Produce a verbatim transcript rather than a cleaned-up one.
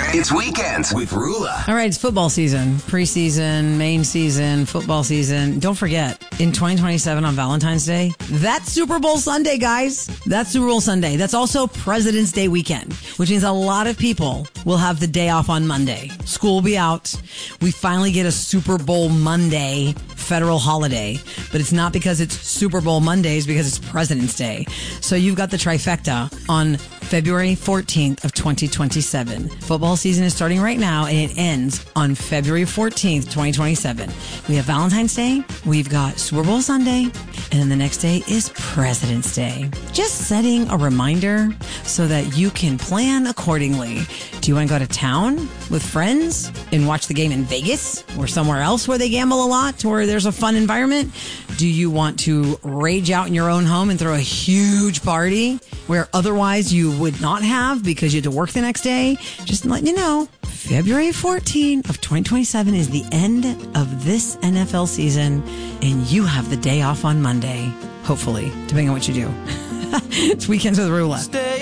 It's Weekends with Rula. All right, it's football season, preseason, main season, football season. Don't forget, in twenty twenty-seven on Valentine's Day, that's Super Bowl Sunday, guys. That's Super Bowl Sunday. That's also President's Day weekend, which means a lot of people will have the day off on Monday. School will be out. We finally get a Super Bowl Monday federal holiday, but it's not because it's Super Bowl Mondays, because it's President's Day. So you've got the trifecta on February fourteenth of twenty twenty-seven. Football season is starting right now, and it ends on February fourteenth, twenty twenty-seven. We have Valentine's Day, we've got Super Bowl Sunday, and then the next day is President's Day. Just setting a reminder so that you can plan accordingly. Do you want to go to town with friends and watch the game in Vegas or somewhere else where they gamble a lot, where there's a fun environment? Do you want to rage out in your own home and throw a huge party where otherwise you would not have because you had to work the next day? Just letting you know, February fourteenth of twenty twenty-seven is the end of this N F L season, and you have the day off on Monday, hopefully, depending on what you do. It's Weekends with Rula.